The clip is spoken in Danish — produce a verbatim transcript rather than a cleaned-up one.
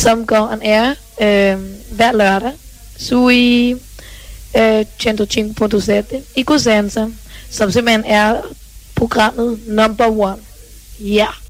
som går on air øh, hver lørdag. Sui øh, centocinque punto sette i Cosenza, som simpelthen er programmet number one. Ja. Yeah.